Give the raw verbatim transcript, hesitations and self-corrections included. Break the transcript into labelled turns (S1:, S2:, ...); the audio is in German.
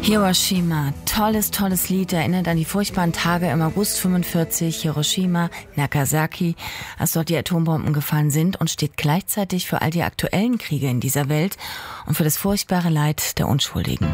S1: Hiroshima, tolles, tolles Lied, erinnert an die furchtbaren Tage im August fünfundvierzig, Hiroshima, Nagasaki, als dort die Atombomben gefallen sind, und steht gleichzeitig für all die aktuellen Kriege in dieser Welt und für das furchtbare Leid der Unschuldigen.